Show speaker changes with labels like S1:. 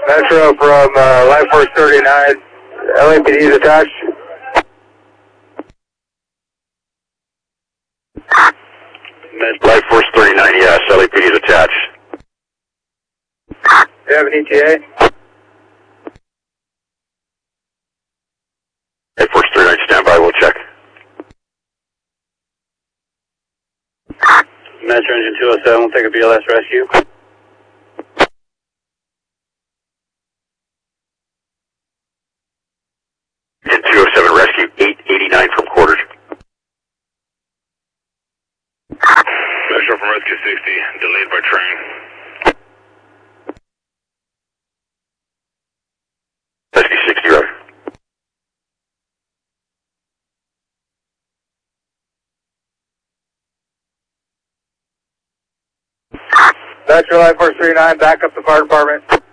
S1: Metro from Life Force 39, LAPD is attached.
S2: Life Force 39, yes, LAPD is attached.
S1: Do you have an ETA?
S2: Life Force 39, stand by, we'll check.
S1: Metro Engine 207, we'll take a BLS rescue.
S2: Engine 207 rescue, 889 from quarters. Metro from rescue 60, delayed by train. Rescue 60, right.
S1: Metro Life Force 39, back up the fire department.